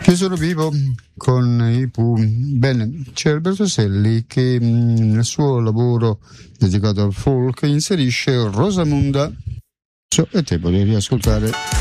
Io sono Pipo con i Pooh. Bene, c'è Alberto Selli che nel suo lavoro dedicato al folk inserisce Rosamunda. È tempo di riascoltare.